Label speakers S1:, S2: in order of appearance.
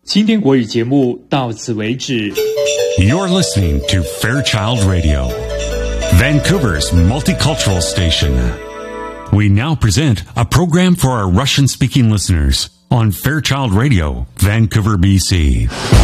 S1: 今天国语节目到此为止。
S2: You're listening to Fairchild Radio, Vancouver's multicultural station. We now present a program for our Russian-speaking listeners on Fairchild Radio, Vancouver, BC.